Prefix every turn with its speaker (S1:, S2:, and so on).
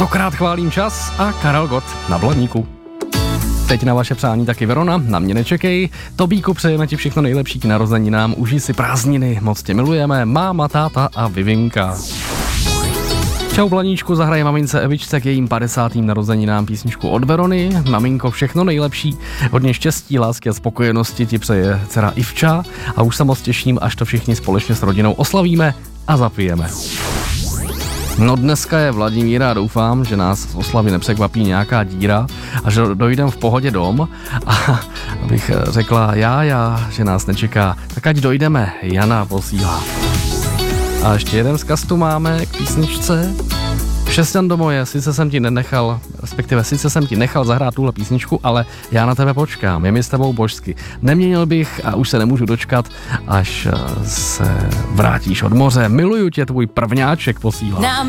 S1: 100krát chválím čas a Karel Gott na Blaníku. Teď na vaše přání taky Verona, na mě nečekej. Tobíku, přejeme ti všechno nejlepší k narozeninám, užij si prázdniny, moc tě milujeme, máma, táta a Vivinka. Čau Blaníčku, zahraje mamince Evičce k jejím 50. narozeninám písničku od Verony. Maminko, všechno nejlepší, hodně štěstí, lásky a spokojenosti ti přeje dcera Ivča a už se moc těším, až to všichni společně s rodinou oslavíme a zapijeme. No dneska je Vladimíra, doufám, že nás z oslavy nepřekvapí nějaká díra a že dojdem v pohodě dom a abych řekla já, že nás nečeká, tak ať dojdeme, Jana posílá. A ještě jeden vzkaz tu máme k písničce. Šesťan do moje, sice jsem ti nechal zahrát tuhle písničku, ale já na tebe počkám, je mi s tebou božsky. Neměnil bych a už se nemůžu dočkat, až se vrátíš od moře. Miluju tě, tvůj prvňáček posílá.